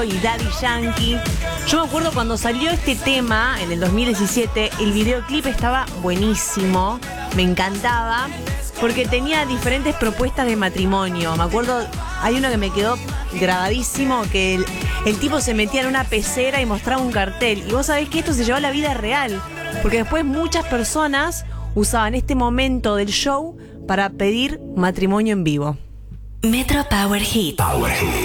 y Daddy Yankee. Yo me acuerdo cuando salió este tema en el 2017, el videoclip estaba buenísimo, me encantaba, porque tenía diferentes propuestas de matrimonio. Me acuerdo, hay uno que me quedó grabadísimo, que el tipo se metía en una pecera y mostraba un cartel. Y vos sabés que esto se llevó a la vida real, porque después muchas personas usaban este momento del show para pedir matrimonio en vivo. Metro Power Hit.